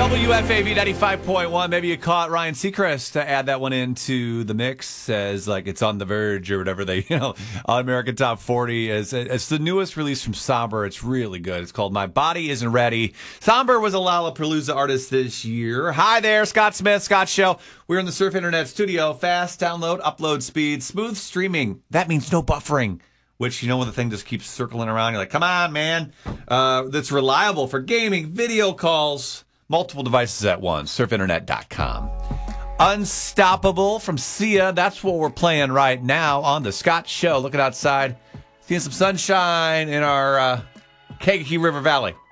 WFAV 95.1. Maybe you caught Ryan Seacrest to add that one into the mix as like it's on the verge or whatever they, on American Top 40. It's the newest release from Somber. It's really good. It's called My Body Isn't Ready. Somber was a Lollapalooza artist this year. Hi there, Scott Smith, Scott Show. We're in the Surf Internet studio. Fast download, upload speed, smooth streaming. That means no buffering. Which, when the thing just keeps circling around, you're like, come on, man. That's reliable for gaming, video calls, multiple devices at once. Surfinternet.com. Unstoppable from Sia. That's what we're playing right now on the Scott Show. Looking outside, seeing some sunshine in our Kankakee River Valley.